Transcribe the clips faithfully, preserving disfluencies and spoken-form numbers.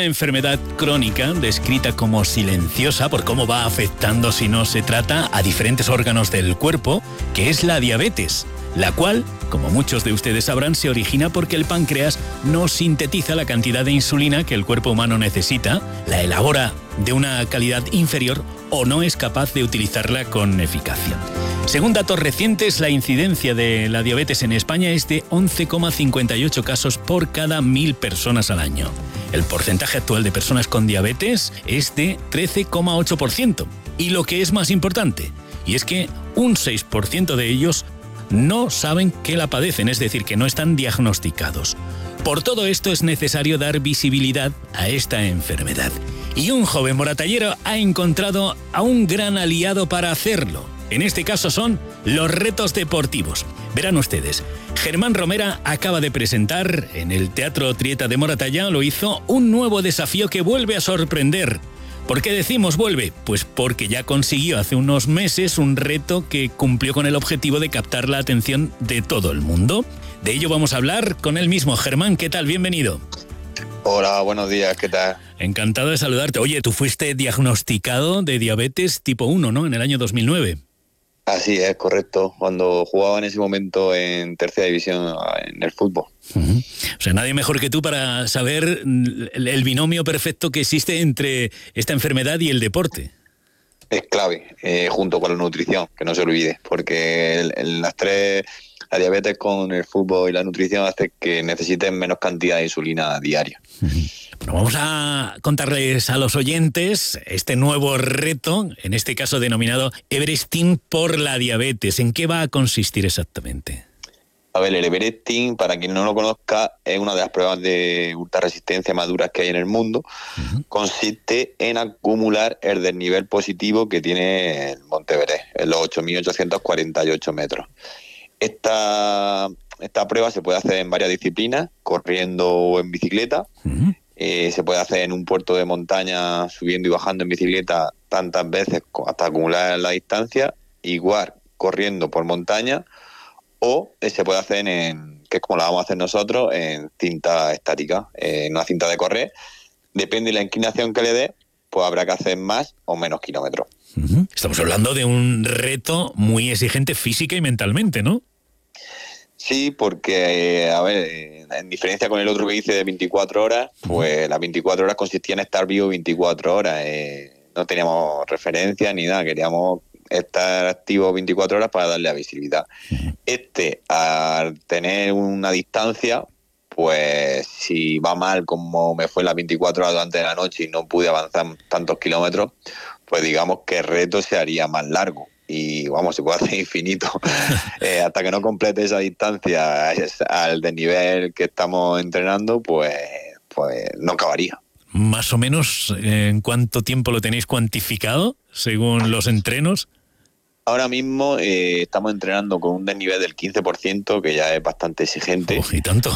una enfermedad crónica descrita como silenciosa por cómo va afectando si no se trata a diferentes órganos del cuerpo, que es la diabetes, la cual, como muchos de ustedes sabrán, se origina porque el páncreas no sintetiza la cantidad de insulina que el cuerpo humano necesita, la elabora de una calidad inferior o no es capaz de utilizarla con eficacia. Según datos recientes, la incidencia de la diabetes en España es de once coma cincuenta y ocho casos por cada mil personas al año. El porcentaje actual de personas con diabetes es de trece coma ocho por ciento. Y lo que es más importante, y es que un seis por ciento de ellos no saben que la padecen, es decir, que no están diagnosticados. Por todo esto es necesario dar visibilidad a esta enfermedad. Y un joven moratallero ha encontrado a un gran aliado para hacerlo. En este caso son los retos deportivos. Verán ustedes, Germán Romera acaba de presentar en el Teatro Trieta de Moratalla, lo hizo, un nuevo desafío que vuelve a sorprender. ¿Por qué decimos vuelve? Pues porque ya consiguió hace unos meses un reto que cumplió con el objetivo de captar la atención de todo el mundo. De ello vamos a hablar con él mismo. Germán, ¿qué tal? Bienvenido. Hola, buenos días, ¿qué tal? Encantado de saludarte. Oye, tú fuiste diagnosticado de diabetes tipo uno, ¿no? En el año dos mil nueve. Así es, correcto. Cuando jugaba en ese momento en tercera división en el fútbol. Uh-huh. O sea, nadie mejor que tú para saber el binomio perfecto que existe entre esta enfermedad y el deporte. Es clave, eh, junto con la nutrición, que no se olvide, porque el, el, las tres, la diabetes con el fútbol y la nutrición hace que necesiten menos cantidad de insulina diaria. Uh-huh. Bueno, vamos a contarles a los oyentes este nuevo reto, en este caso denominado Everesting por la diabetes. ¿En qué va a consistir exactamente? A ver, el Everesting, para quien no lo conozca, es una de las pruebas de ultrarresistencia más duras que hay en el mundo. Uh-huh. Consiste en acumular el desnivel positivo que tiene el Monte Everest, en los ocho mil ochocientos cuarenta y ocho metros. Esta, esta prueba se puede hacer en varias disciplinas, corriendo o en bicicleta. Uh-huh. Eh, se puede hacer en un puerto de montaña, subiendo y bajando en bicicleta tantas veces hasta acumular la distancia, igual corriendo por montaña, o eh, se puede hacer en, que es como la vamos a hacer nosotros, en cinta estática, eh, en una cinta de correr. Depende de la inclinación que le dé, pues habrá que hacer más o menos kilómetros. Uh-huh. Estamos hablando de un reto muy exigente física y mentalmente, ¿no? Sí, porque, a ver, en diferencia con el otro que hice de veinticuatro horas, pues las veinticuatro horas consistían en estar vivo veinticuatro horas. Eh, no teníamos referencia ni nada, queríamos estar activos veinticuatro horas para darle a visibilidad. Este, al tener una distancia, pues si va mal como me fue en las veinticuatro horas durante la noche y no pude avanzar tantos kilómetros, pues digamos que el reto se haría más largo. Y vamos, se puede hacer infinito. eh, hasta que no complete esa distancia al desnivel que estamos entrenando, pues, pues no acabaría. Más o menos, ¿en cuánto tiempo lo tenéis cuantificado según los entrenos? Ahora mismo eh, estamos entrenando con un desnivel del quince por ciento, que ya es bastante exigente. Oh, ¿y tanto?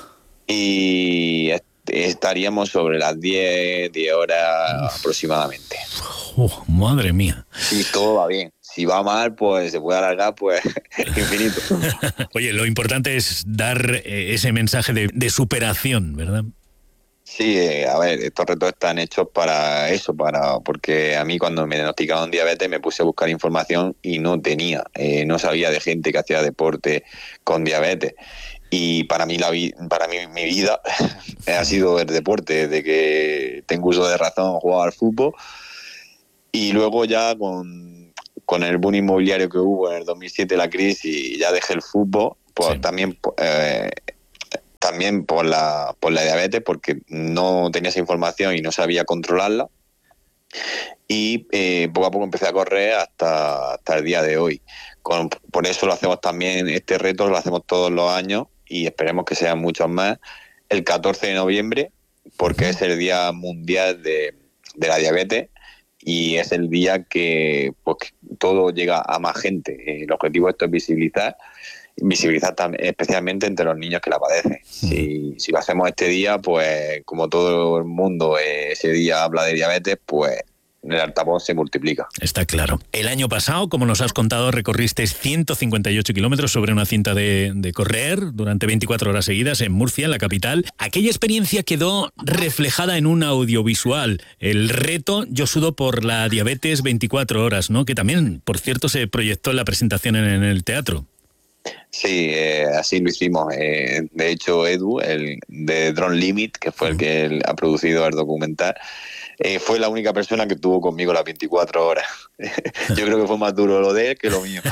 Y estaríamos sobre las diez, diez horas Uf. aproximadamente. Oh, madre mía. Sí, todo va bien. Si va mal, pues se puede alargar, pues infinito. Oye, lo importante es dar eh, ese mensaje de, de superación, ¿verdad? Sí, eh, a ver, estos retos están hechos para eso, para porque a mí cuando me diagnosticaron diabetes me puse a buscar información y no tenía, eh, no sabía de gente que hacía deporte con diabetes. Y para mí, la vi- para mí mi vida ha sido el deporte, desde que tengo uso de razón, jugaba al fútbol. Y luego ya con, con el boom inmobiliario que hubo en el dos mil siete, la crisis, y ya dejé el fútbol, pues sí. también eh, también por la por la diabetes, porque no tenía esa información y no sabía controlarla. Y eh, poco a poco empecé a correr hasta, hasta el día de hoy. Con, por eso lo hacemos también, este reto lo hacemos todos los años y esperemos que sean muchos más. El catorce de noviembre, porque es el Día Mundial de, de la Diabetes. Y es el día que pues, todo llega a más gente. El objetivo de esto es visibilizar, visibilizar también, especialmente entre los niños que la padecen. Uh-huh. Si, si lo hacemos este día, pues como todo el mundo eh, ese día habla de diabetes, pues el altavoz se multiplica. Está claro. El año pasado, como nos has contado, recorriste ciento cincuenta y ocho kilómetros sobre una cinta de, de correr durante veinticuatro horas seguidas en Murcia, en la capital. Aquella experiencia quedó reflejada en un audiovisual. El reto Yo sudo por la diabetes veinticuatro horas, ¿no? Que también, por cierto, se proyectó en la presentación en, en el teatro. Sí, eh, así lo hicimos. Eh, de hecho, Edu, el de Drone Limit, que fue el que él ha producido el documental, eh, fue la única persona que tuvo conmigo las veinticuatro horas. Yo creo que fue más duro lo de él que lo mío.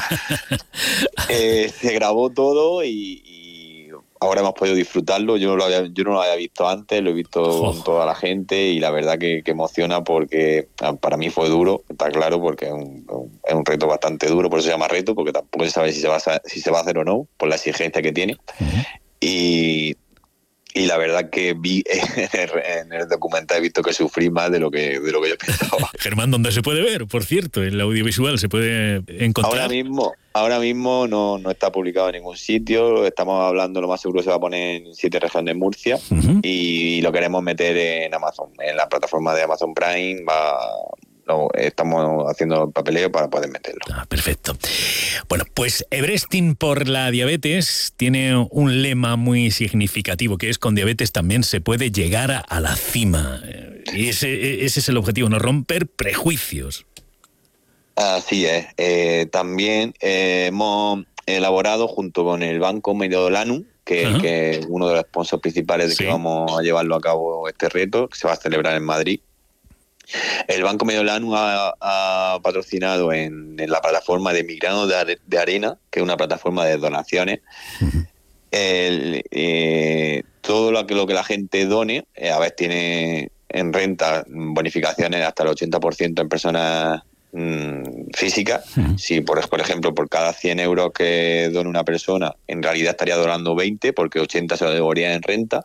eh, se grabó todo y, y ahora hemos podido disfrutarlo. Yo no lo había, yo no lo había visto antes, lo he visto oh. con toda la gente y la verdad que, que emociona porque para mí fue duro, está claro, porque es un, es un reto bastante duro, por eso se llama reto, porque tampoco se sabe si se va a, si se va a hacer o no, por la exigencia que tiene. Uh-huh. Y... Y la verdad que vi en el, en el documental he visto que sufrí más de lo que de lo que yo pensaba. Germán, ¿dónde se puede ver? Por cierto, en el audiovisual se puede encontrar. Ahora mismo, ahora mismo no, no está publicado en ningún sitio. Estamos hablando, lo más seguro se va a poner en siete regiones de Murcia uh-huh. y lo queremos meter en Amazon, en la plataforma de Amazon Prime. Va, lo, estamos haciendo el papeleo para poder meterlo. Ah, perfecto. Bueno, pues Everesting por la diabetes tiene un lema muy significativo, que es: con diabetes también se puede llegar a, a la cima. Y ese, ese es el objetivo, no romper prejuicios. Así es. Eh, también eh, hemos elaborado junto con el Banco Mediolanum, que, uh-huh. que es uno de los sponsors principales de sí. que vamos a llevarlo a cabo este reto, que se va a celebrar en Madrid. El Banco Mediolanum ha, ha patrocinado en, en la plataforma de Migrano de, Are, de Arena, que es una plataforma de donaciones. Uh-huh. El, eh, todo lo que, lo que la gente done, eh, a veces tiene en renta bonificaciones hasta el ochenta por ciento en personas mmm, físicas. Uh-huh. Si, por, por ejemplo, por cada cien euros que done una persona, en realidad estaría donando veinte, porque ochenta se lo devolvería en renta.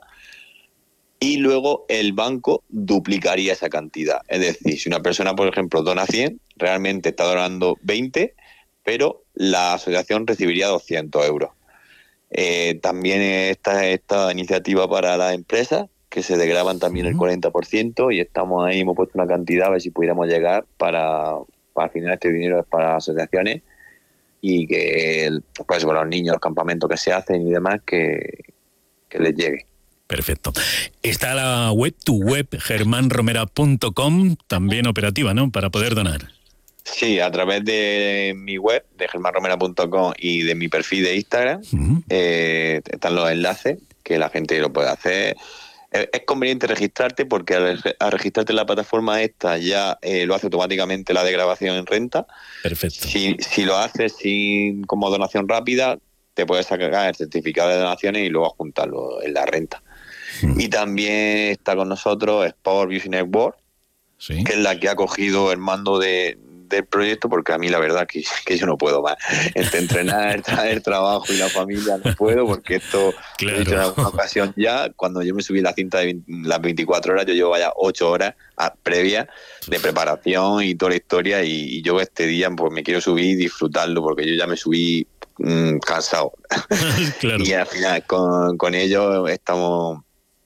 Y luego el banco duplicaría esa cantidad. Es decir, si una persona, por ejemplo, dona cien, realmente está donando veinte, pero la asociación recibiría doscientos euros. Eh, también está esta iniciativa para las empresas, que se desgravan también el cuarenta por ciento, y estamos ahí, hemos puesto una cantidad a ver si pudiéramos llegar para, para al final este dinero es para asociaciones y que pues, para los niños, los campamentos que se hacen y demás, que, que les llegue. Perfecto. Está la web, tu web, germán romera punto com, también operativa, ¿no?, para poder donar. Sí, a través de mi web, de germán romera punto com, y de mi perfil de Instagram, uh-huh. eh, están los enlaces que la gente lo puede hacer. Es, es conveniente registrarte porque al, al registrarte en la plataforma esta ya eh, lo hace automáticamente la desgravación en renta. Perfecto. Si, si lo haces sin como donación rápida, te puedes sacar el certificado de donaciones y luego adjuntarlo en la renta. Uh-huh. Y también está con nosotros Sport Beauty Network, ¿sí?, que es la que ha cogido el mando de, del proyecto, porque a mí la verdad que, que yo no puedo más. Entre entrenar, el trabajo y la familia no puedo, porque esto claro. Lo he dicho en alguna ocasión ya, cuando yo me subí la cinta de veinte, las veinticuatro horas, yo llevo vaya ocho horas a, previas de preparación y toda la historia, y, y yo este día pues me quiero subir y disfrutarlo, porque yo ya me subí mmm, cansado. Claro. Y al final con, con ellos estamos...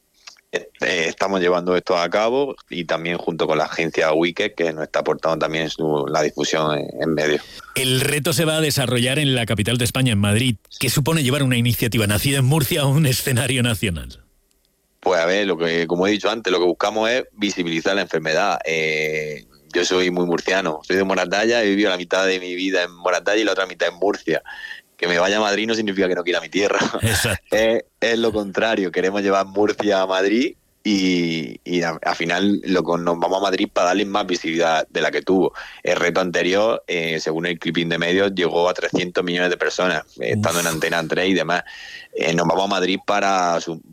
Estamos llevando esto a cabo, y también junto con la agencia Wicked, que nos está aportando también su, la difusión en, en medios. El reto se va a desarrollar en la capital de España, en Madrid. ¿Qué supone llevar una iniciativa nacida en Murcia a un escenario nacional? Pues a ver, lo que, como he dicho antes, lo que buscamos es visibilizar la enfermedad. Eh, yo soy muy murciano, soy de Moratalla, he vivido la mitad de mi vida en Moratalla y la otra mitad en Murcia. Que me vaya a Madrid no significa que no quiera mi tierra. es, es lo contrario, queremos llevar Murcia a Madrid y, y al final lo, nos vamos a Madrid para darle más visibilidad de la que tuvo. El reto anterior, eh, según el clipping de medios, llegó a trescientos millones de personas, eh, estando en Antena tres y demás. Eh, nos vamos a Madrid para,